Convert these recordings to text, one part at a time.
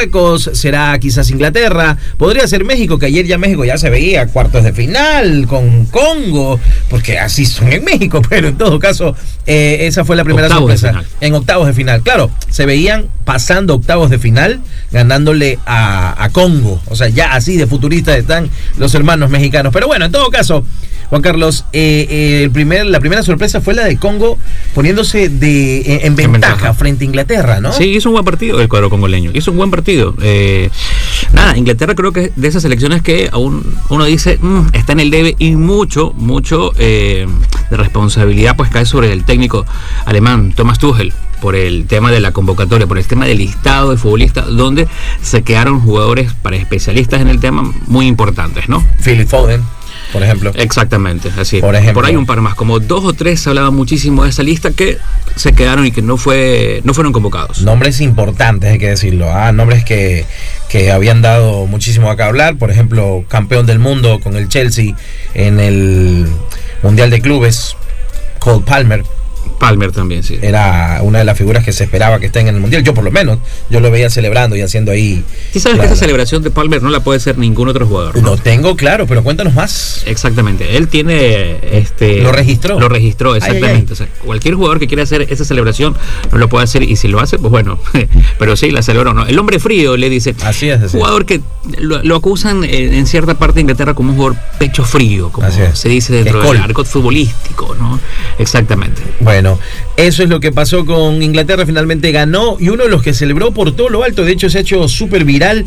Marruecos, será quizás Inglaterra, podría ser México, que ayer ya México ya se veía cuartos de final con Congo, porque así son en México, pero en todo caso, esa fue la primera sorpresa. En octavos de final, claro, se veían pasando octavos de final, ganándole a Congo, o sea, ya así de futuristas están los hermanos mexicanos. Pero bueno, en todo caso, Juan Carlos, la primera sorpresa fue la de Congo poniéndose en ventaja frente a Inglaterra, ¿no? Sí, hizo un buen partido el cuadro congoleño, hizo un buen partido. Inglaterra creo que de esas selecciones que aún uno dice, está en el debe, y mucho de responsabilidad pues cae sobre el técnico alemán, Thomas Tuchel, por el tema de la convocatoria, por el tema del listado de futbolistas, donde se quedaron jugadores para especialistas en el tema muy importantes, ¿no? Phil Foden, por ejemplo. Exactamente, así. Por ejemplo. Por ahí un par más, como 2 o 3 se hablaba muchísimo de esa lista que se quedaron y que no fueron convocados. Nombres importantes, hay que decirlo, nombres que habían dado muchísimo a que hablar. Por ejemplo, campeón del mundo con el Chelsea en el Mundial de Clubes, Cole Palmer también, sí. Era una de las figuras que se esperaba que estén en el Mundial. Yo por lo menos, yo lo veía celebrando y haciendo ahí. ¿Sí sabes que esa celebración de Palmer no la puede hacer ningún otro jugador? ¿no? Lo tengo claro, pero cuéntanos más. Exactamente, él tiene Lo registró, exactamente. O sea, cualquier jugador que quiera hacer esa celebración no lo puede hacer, y si lo hace, pues bueno, pero sí, la celebró, ¿no? El hombre frío, le dice. Así es. Jugador que lo acusan en cierta parte de Inglaterra como un jugador pecho frío, como se dice dentro del arco futbolístico, ¿no? Exactamente. Bueno, eso es lo que pasó con Inglaterra, finalmente ganó, y uno de los que celebró por todo lo alto, de hecho se ha hecho súper viral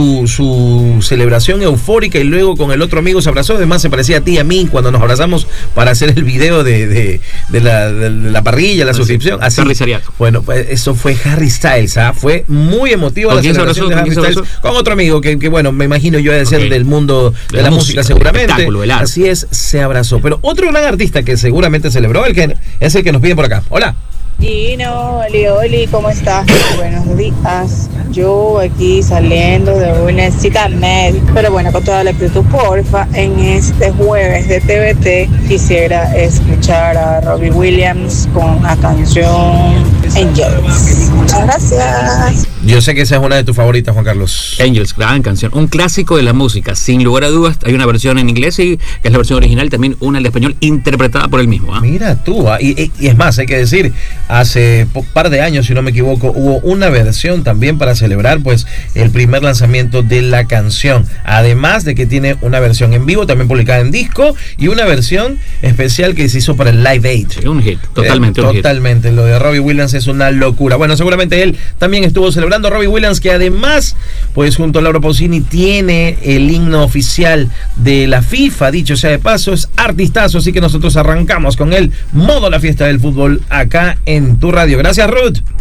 su celebración eufórica, y luego con el otro amigo se abrazó. Además se parecía a ti y a mí cuando nos abrazamos para hacer el video de la parrilla, la suscripción. Así. Harry Sariato. Bueno, pues eso fue Harry Styles, fue muy emotivo la celebración de Harry Styles con otro amigo que bueno, me imagino yo de ser del mundo de la música seguramente. Así es, se abrazó. Pero otro gran artista que seguramente celebró, es el que nos pide por acá. Hola. Gino, Oli, ¿cómo estás? Buenos días. Yo aquí saliendo de una cita médica, pero bueno, con toda la actitud, porfa, en este jueves de TVT quisiera escuchar a Robbie Williams con la canción Angels. Muchas gracias. Yo sé que esa es una de tus favoritas, Juan Carlos. Angels, gran canción, un clásico de la música, sin lugar a dudas. Hay una versión en inglés, que es la versión original, también una en español interpretada por él mismo. Mira tú, y es más, hay que decir, hace un par de años, si no me equivoco, hubo una versión también para celebrar pues el primer lanzamiento de la canción, además de que tiene una versión en vivo también publicada en disco, y una versión especial que se hizo para el Live Aid. Sí, un hit, totalmente. Totalmente, lo de Robbie Williams es una locura. Bueno, seguramente él también estuvo celebrando. Robbie Williams, que además, pues junto a Laura Pausini, tiene el himno oficial de la FIFA, dicho sea de paso, es artistazo, así que nosotros arrancamos con el modo la fiesta del fútbol acá en tu radio. Gracias, Ruth.